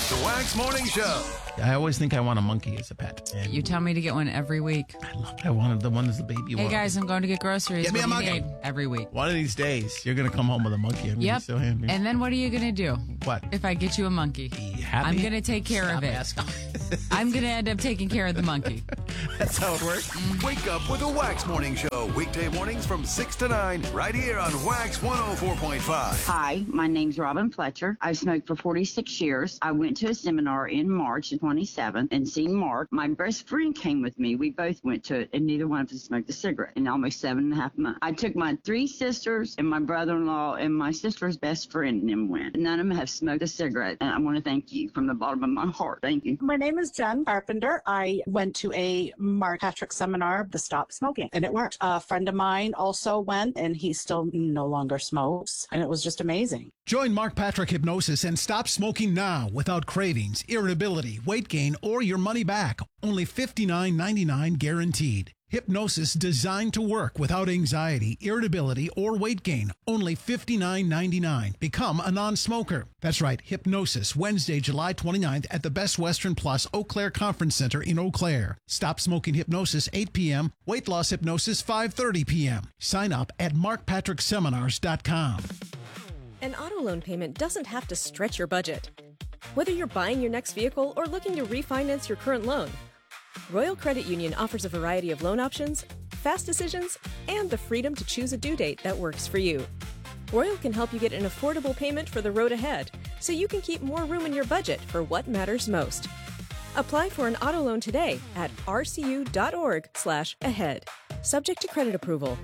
The Wax Morning Show. I always think I want a monkey as a pet. And You tell me to get one every week. I wanted the one as the baby one. Hey, guys, I'm going to get groceries. Get me What a do you monkey. need? Every week. One of these days, you're going to come home with a monkey. I'm gonna Yep. be so happy. And then what are you going to do? What? If I get you a monkey? Be happy? I'm going to take care Stop of it. asking. I'm going to end up taking care of the monkey. That's how it works. Wake up with the Wax Morning Show. Weekday mornings from 6 to 9, right here on Wax 104.5. Hi, my name's Robin Fletcher. I've smoked for 46 years. I went to a seminar in March of 27 and seen Mark. My best friend came with me. We both went to it, and neither one of us smoked a cigarette in almost 7.5 months. I took my 3 sisters and my brother-in-law and my sister's best friend and them went. None of them have smoked a cigarette, and I want to thank you from the bottom of my heart. Thank you. My name is Jen Carpenter. I went to a Mark Patrick seminar, the Stop Smoking, and it worked. A friend of mine also went, and he still no longer smokes, and it was just amazing. Join Mark Patrick Hypnosis and stop smoking now without cravings, irritability, weight gain, or your money back. Only $59.99 guaranteed. Hypnosis designed to work without anxiety, irritability, or weight gain. Only $59.99. Become a non-smoker. That's right, Hypnosis, Wednesday, July 29th at the Best Western Plus Eau Claire Conference Center in Eau Claire. Stop smoking hypnosis 8 p.m., weight loss hypnosis 5:30 p.m. Sign up at markpatrickseminars.com. An auto loan payment doesn't have to stretch your budget. Whether you're buying your next vehicle or looking to refinance your current loan, Royal Credit Union offers a variety of loan options, fast decisions, and the freedom to choose a due date that works for you. Royal can help you get an affordable payment for the road ahead, so you can keep more room in your budget for what matters most. Apply for an auto loan today at rcu.org/ahead. Subject to credit approval.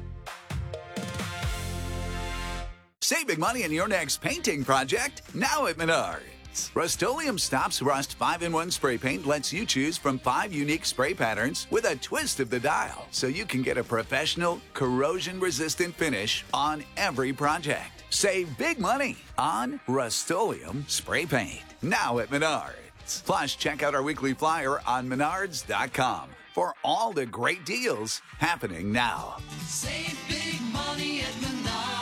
Save big money on your next painting project now at Menards. Rust-Oleum Stops Rust 5-in-1 spray paint lets you choose from 5 unique spray patterns with a twist of the dial, so you can get a professional, corrosion-resistant finish on every project. Save big money on Rust-Oleum spray paint now at Menards. Plus, check out our weekly flyer on menards.com for all the great deals happening now. Save big money at Menards.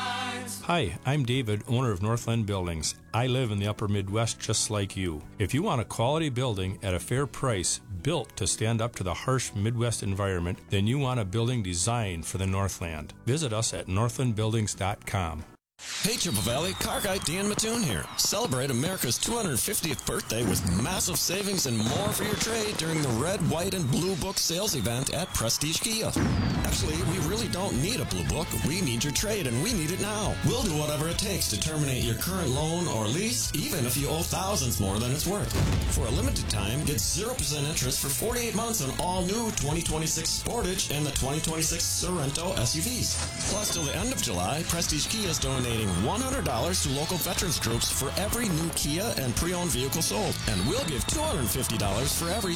Hi, I'm David, owner of Northland Buildings. I live in the upper Midwest just like you. If you want a quality building at a fair price, built to stand up to the harsh Midwest environment, then you want a building designed for the Northland. Visit us at northlandbuildings.com. Hey, Triple Valley, car guy Dan Mattoon here. Celebrate America's 250th birthday with massive savings and more for your trade during the Red, White, and Blue Book sales event at Prestige Kia. Actually, we really don't need a Blue Book. We need your trade, and we need it now. We'll do whatever it takes to terminate your current loan or lease, even if you owe thousands more than it's worth. For a limited time, get 0% interest for 48 months on all new 2026 Sportage and the 2026 Sorento SUVs. Plus, till the end of July, Prestige Kia is donating $100 to local veterans groups for every new Kia and pre-owned vehicle sold. And we'll give $250 for every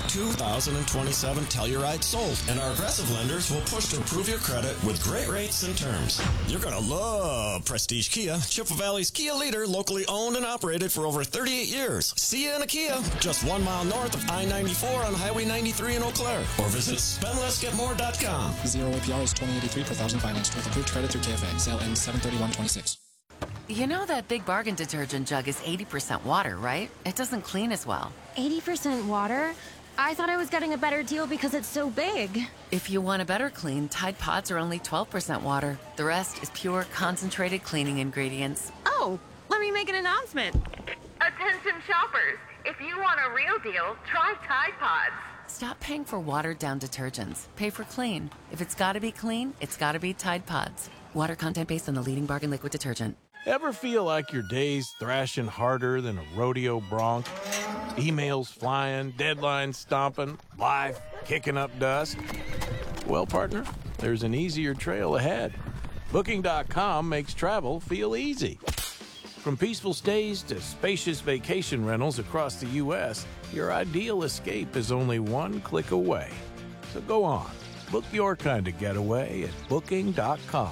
2027 Telluride sold. And our aggressive lenders will push to improve your credit with great rates and terms. You're going to love Prestige Kia, Chippewa Valley's Kia leader, locally owned and operated for over 38 years. See you in a Kia, just 1 mile north of I-94 on Highway 93 in Eau Claire. Or visit spendlessgetmore.com. 0 APR is 2083 per thousand financed with approved credit through KFA. Sale ends 7/31/26. You know that Big Bargain detergent jug is 80% water, right? It doesn't clean as well. 80% water? I thought I was getting a better deal because it's so big. If you want a better clean, Tide Pods are only 12% water. The rest is pure, concentrated cleaning ingredients. Oh, let me make an announcement. Attention shoppers, if you want a real deal, try Tide Pods. Stop paying for watered-down detergents. Pay for clean. If it's gotta be clean, it's gotta be Tide Pods. Water content based on the leading bargain liquid detergent. Ever feel like your day's thrashing harder than a rodeo bronc? Emails flying, deadlines stomping, life kicking up dust? Well, partner, there's an easier trail ahead. Booking.com makes travel feel easy. From peaceful stays to spacious vacation rentals across the U.S., your ideal escape is only one click away. So go on, book your kind of getaway at Booking.com.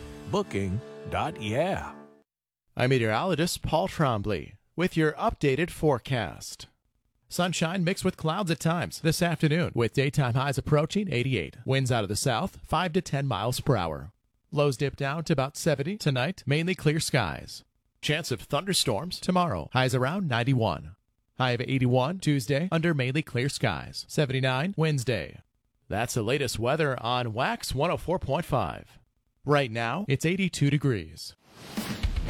Booking.yeah. I'm meteorologist Paul Trombley with your updated forecast. Sunshine mixed with clouds at times this afternoon with daytime highs approaching 88. Winds out of the south 5 to 10 miles per hour. Lows dip down to about 70 tonight, mainly clear skies. Chance of thunderstorms tomorrow, highs around 91. High of 81 Tuesday under mainly clear skies. 79 Wednesday. That's the latest weather on Wax 104.5. Right now, it's 82 degrees.